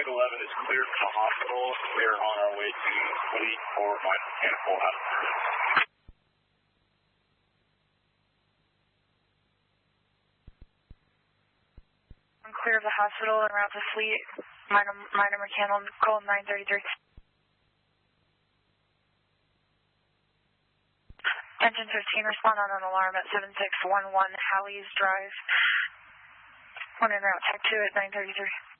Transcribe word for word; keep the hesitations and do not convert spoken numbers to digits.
Flight eleven is cleared from the hospital. We are on our way to Fleet for my mechanical out of service. I'm clear of the hospital and route to Fleet. Minor, minor mechanical nine thirty-three. Engine fifteen, respond on an alarm at seven six one one Halley's Drive. One en route, tech two at nine thirty-three.